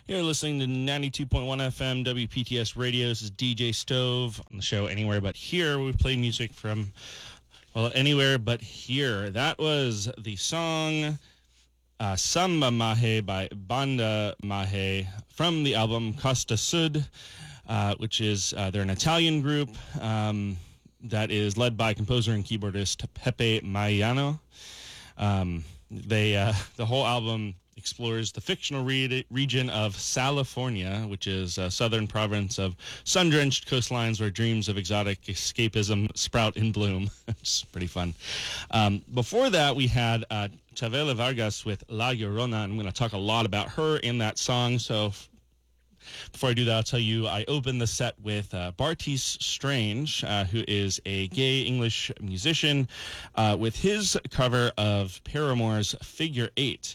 You're listening to 92.1 FM WPTS Radio. This is DJ Stove on the show Anywhere But Here. We play music from, well, Anywhere But Here. That was the song Samba Mahe by Banda Mahe from the album Costa Sud, which is, they're an Italian group that is led by composer and keyboardist Pepe Maiano. The whole album explores the fictional region of California, which is a southern province of sun-drenched coastlines where dreams of exotic escapism sprout and bloom. It's pretty fun. Before that, we had Chavela Vargas with La Llorona. I'm going to talk a lot about her in that song, so before I do that, I'll tell you I opened the set with Bartees Strange, who is a gay English musician, with his cover of Paramore's Figure 8.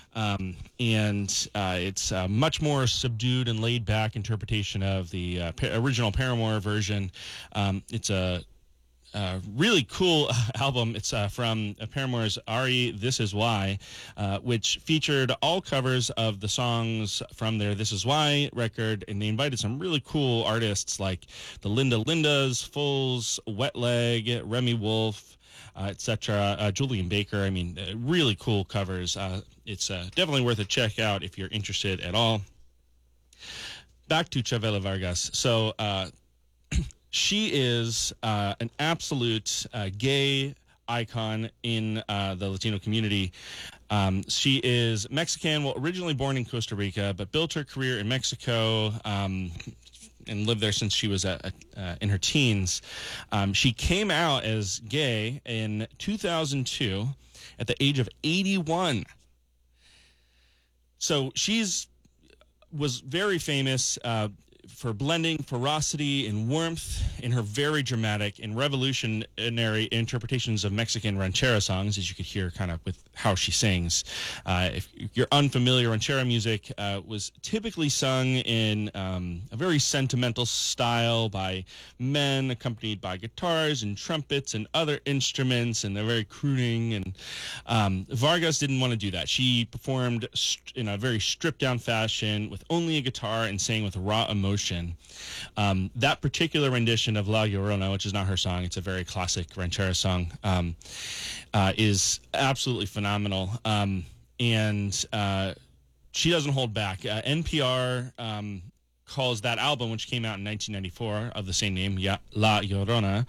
It's a much more subdued and laid-back interpretation of the original Paramore version. It's a really cool album. It's from Paramore's Ari, This Is Why, which featured all covers of the songs from their This Is Why record, and they invited some really cool artists like the Linda Lindas, Fulls, Wet Leg, Remy Wolf, etc., Julian Baker. I mean, really cool covers. It's definitely worth a check out if you're interested at all. Back to Chavela Vargas. So, she is an absolute gay icon in the Latino community. She is Mexican, well, originally born in Costa Rica, but built her career in Mexico and lived there since she was in her teens. She came out as gay in 2002 at the age of 81. So was very famous for blending ferocity and warmth in her very dramatic and revolutionary interpretations of Mexican ranchera songs, as you could hear kind of with how she sings. If you're unfamiliar, ranchera music was typically sung in a very sentimental style by men, accompanied by guitars and trumpets and other instruments, and they're very crooning. And Vargas didn't want to do that. She performed in a very stripped-down fashion with only a guitar and sang with raw emotion. That particular rendition of La Llorona, which is not her song, it's a very classic ranchera song, is absolutely phenomenal. She doesn't hold back. NPR calls that album, which came out in 1994 of the same name, La Llorona,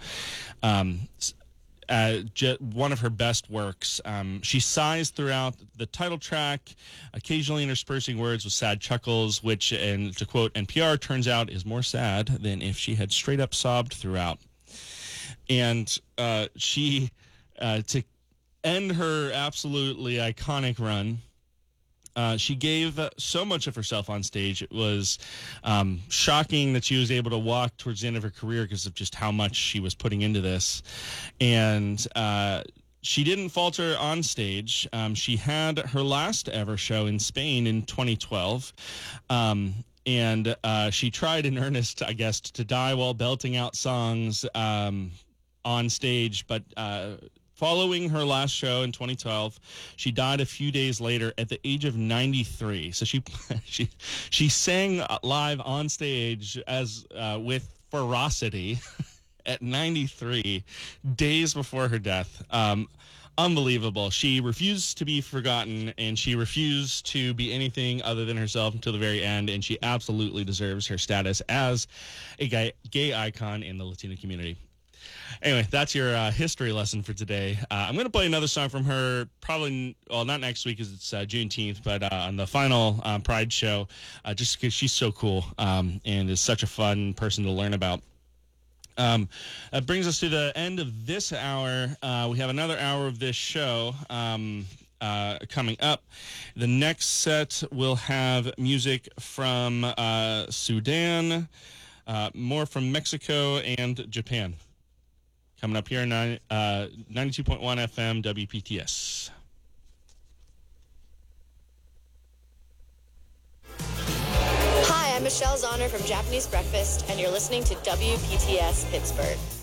one of her best works. She sighs throughout the title track, occasionally interspersing words with sad chuckles, which, and to quote NPR, turns out is more sad than if she had straight up sobbed throughout. And she, to end her absolutely iconic run, she gave so much of herself on stage. It was shocking that she was able to walk towards the end of her career because of just how much she was putting into this. And she didn't falter on stage. She had her last ever show in Spain in 2012. And she tried in earnest, I guess, to die while belting out songs on stage, but following her last show in 2012, she died a few days later at the age of 93. So she sang live on stage as with ferocity at 93, days before her death. Unbelievable. She refused to be forgotten, and she refused to be anything other than herself until the very end, and she absolutely deserves her status as a gay icon in the Latino community. Anyway, that's your history lesson for today. I'm going to play another song from her, probably, well, not next week because it's Juneteenth, but on the final Pride show, just because she's so cool and is such a fun person to learn about. That brings us to the end of this hour. We have another hour of this show coming up. The next set will have music from Sudan, more from Mexico and Japan. Coming up here, 92.1 FM WPTS. Hi, I'm Michelle Zahner from Japanese Breakfast, and you're listening to WPTS Pittsburgh.